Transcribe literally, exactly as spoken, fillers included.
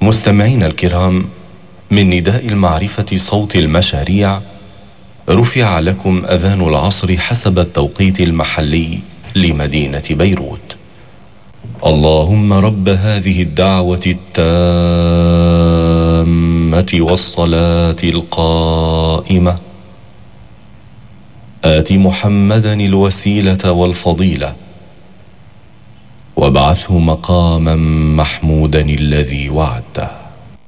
مستمعين الكرام، من نداء المعرفة صوت المشاريع رفع لكم أذان العصر حسب التوقيت المحلي لمدينة بيروت. اللهم رب هذه الدعوة التامة والصلاة القائمة آت محمدا الوسيلة والفضيلة وابعثه مقاما محمودا الذي وعدته.